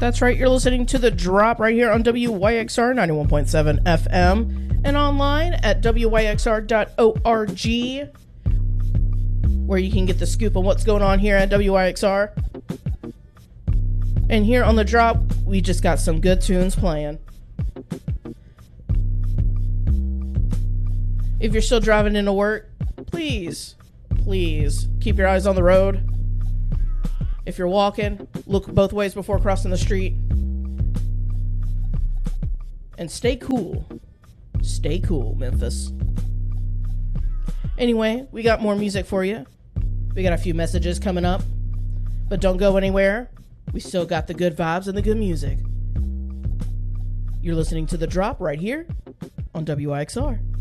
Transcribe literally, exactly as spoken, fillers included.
That's right, you're listening to The Drop right here on W Y X R ninety-one point seven F M and online at W Y X R dot org, where you can get the scoop on what's going on here at W Y X R. And here on The Drop, we just got some good tunes playing. If you're still driving into work, please, please keep your eyes on the road. If you're walking, look both ways before crossing the street. And stay cool. Stay cool, Memphis. Anyway, we got more music for you. We got a few messages coming up. But don't go anywhere. We still got the good vibes and the good music. You're listening to The Drop right here on W I X R.